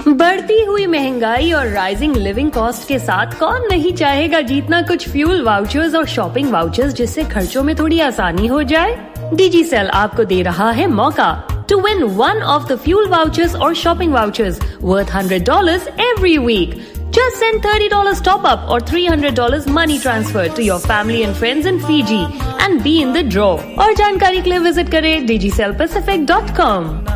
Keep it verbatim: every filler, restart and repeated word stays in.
बढ़ती हुई महंगाई और राइजिंग लिविंग कॉस्ट के साथ कौन नहीं चाहेगा जीतना कुछ फ्यूल वाउचर्स और शॉपिंग वाउचर्स, जिससे खर्चों में थोड़ी आसानी हो जाए। डिजिसेल आपको दे रहा है मौका to win one of the fuel vouchers or shopping vouchers worth one hundred dollars every week. Just send thirty dollars top up or three hundred dollars money transfer to your family and friends in Fiji and be in the draw. और जानकारी के लिए visit करें digicel pacific dot com.